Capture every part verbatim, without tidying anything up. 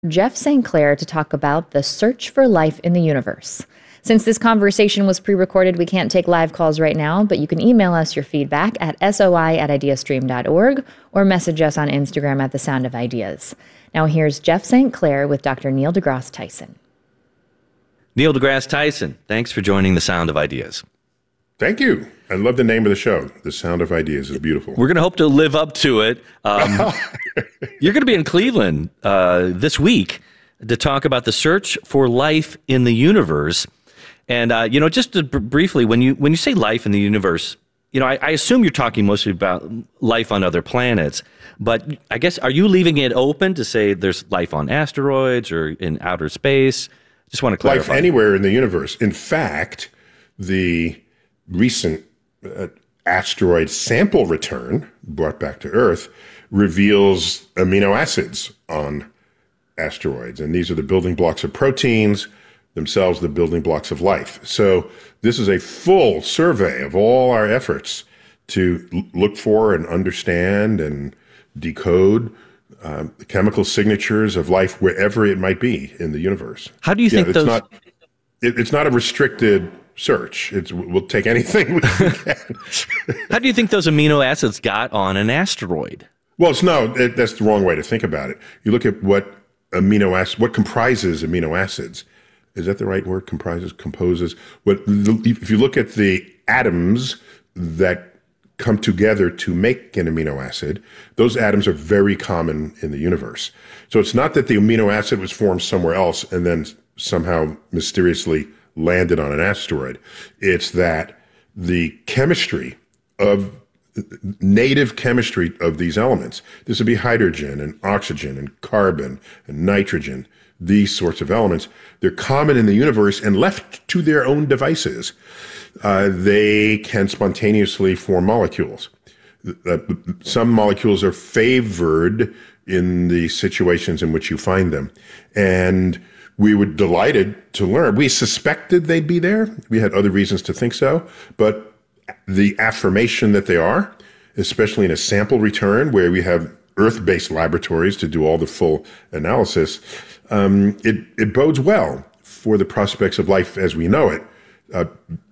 Jeff Saint Clair to talk about the search for life in the universe. Since this conversation was pre-recorded, we can't take live calls right now, but you can email us your feedback at soi at ideastream dot org or message us on Instagram at The Sound of Ideas. Now here's Jeff Saint Clair with Doctor Neil deGrasse Tyson. Neil deGrasse Tyson, thanks for joining The Sound of Ideas. Thank you. I love the name of the show. The Sound of Ideas is beautiful. We're going to hope to live up to it. Um, you're going to be in Cleveland uh, this week to talk about the search for life in the universe. And, uh, you know, just to, br- briefly, when you when you say life in the universe, you know, I, I assume you're talking mostly about life on other planets. But I guess, are you leaving it open to say there's life on asteroids or in outer space? Just want to clarify. Life anywhere in the universe. In fact, the recent uh, asteroid sample return brought back to Earth reveals amino acids on asteroids. And these are the building blocks of proteins, themselves the building blocks of life. So this is a full survey of all our efforts to l- look for and understand and decode um, the chemical signatures of life wherever it might be in the universe. How do you think yeah, it's those... Not, it, it's not a restricted search. It's, we'll take anything we can. How do you think those amino acids got on an asteroid? Well, it's no, it, that's the wrong way to think about it. You look at what amino acid, what comprises amino acids. Is that the right word? Comprises, composes. What if you look at the atoms that come together to make an amino acid? Those atoms are very common in the universe. So it's not that the amino acid was formed somewhere else and then somehow mysteriously landed on an asteroid. It's that the chemistry of native chemistry of these elements, this would be hydrogen and oxygen and carbon and nitrogen, these sorts of elements, they're common in the universe, and left to their own devices, uh, they can spontaneously form molecules. Uh, some molecules are favored in the situations in which you find them. And we were delighted to learn. We suspected they'd be there. We had other reasons to think so. But the affirmation that they are, especially in a sample return where we have Earth-based laboratories to do all the full analysis, um, it, it bodes well for the prospects of life as we know it, uh,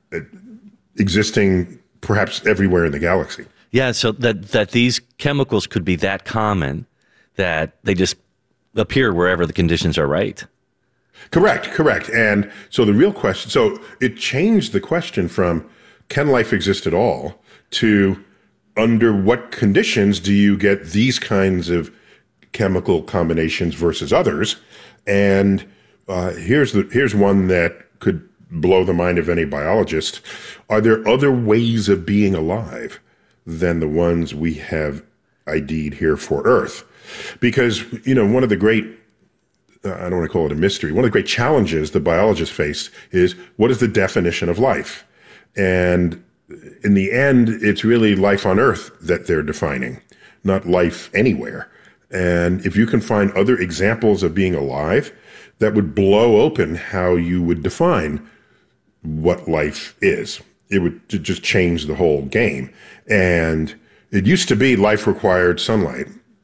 existing perhaps everywhere in the galaxy. Yeah, so that, that these chemicals could be that common that they just appear wherever the conditions are right. Correct, correct. And so the real question, so it changed the question from can life exist at all to under what conditions do you get these kinds of chemical combinations versus others? And uh, here's the here's one that could blow the mind of any biologist. Are there other ways of being alive than the ones we have I D'd here for Earth? Because, you know, one of the great, uh, I don't want to call it a mystery, one of the great challenges the biologists face is what is the definition of life? And in the end, it's really life on Earth that they're defining, not life anywhere. And if you can find other examples of being alive, that would blow open how you would define what life is. It would just change the whole game. And it used to be life required sunlight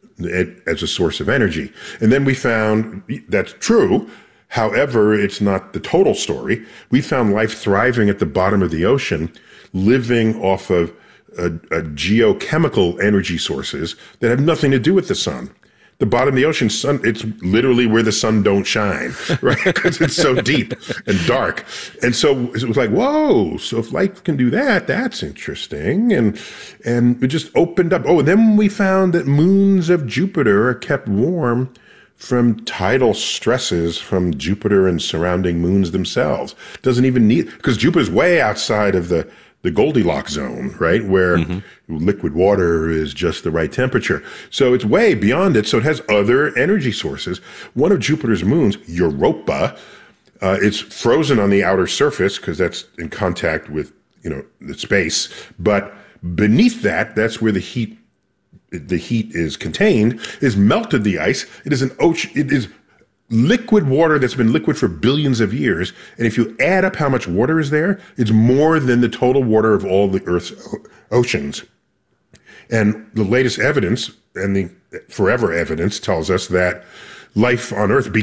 as a source of energy. And then we found that's true. However, it's not the total story. We found life thriving at the bottom of the ocean, living off of a, a geochemical energy sources that have nothing to do with the sun. The bottom of the ocean, sun, it's literally where the sun don't shine, right? Because it's so deep and dark. And so it was like, whoa, so if life can do that, that's interesting. And and it just opened up. Oh, and then we found that moons of Jupiter are kept warm from tidal stresses from Jupiter and surrounding moons themselves. Doesn't even need, because Jupiter's way outside of the the Goldilocks zone, right? Where mm-hmm. liquid water is just the right temperature. So it's way beyond it. So it has other energy sources. One of Jupiter's moons, Europa, uh, it's frozen on the outer surface because that's in contact with, you know, the space. But beneath that, that's where the heat, the heat is contained, is melted the ice. It is an ocean. It is liquid water that's been liquid for billions of years. And if you add up how much water is there, it's more than the total water of all the Earth's oceans. And the latest evidence and the forever evidence tells us that life on Earth